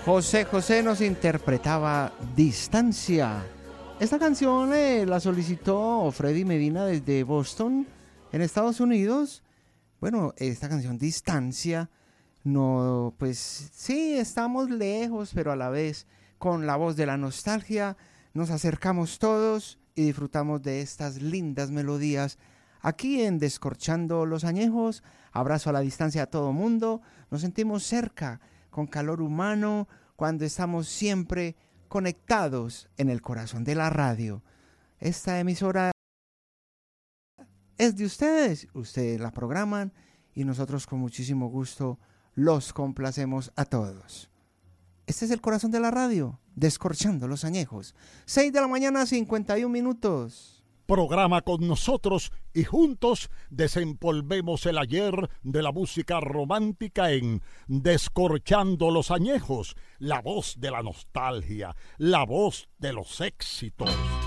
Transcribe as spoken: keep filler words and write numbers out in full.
José José nos interpretaba Distancia. Esta canción eh, la solicitó Freddy Medina desde Boston, en Estados Unidos. Bueno, esta canción Distancia, no, pues sí, estamos lejos, pero a la vez con la voz de la nostalgia nos acercamos todos y disfrutamos de estas lindas melodías aquí en Descorchando los Añejos. Abrazo a la distancia a todo mundo. Nos sentimos cerca, con calor humano, cuando estamos siempre conectados en el corazón de la radio. Esta emisora es de ustedes, ustedes la programan y nosotros con muchísimo gusto los complacemos a todos. Este es el corazón de la radio, Descorchando los Añejos. seis de la mañana, cincuenta y un minutos. Programa con nosotros y juntos desempolvemos el ayer de la música romántica en Descorchando los Añejos, la voz de la nostalgia, la voz de los éxitos.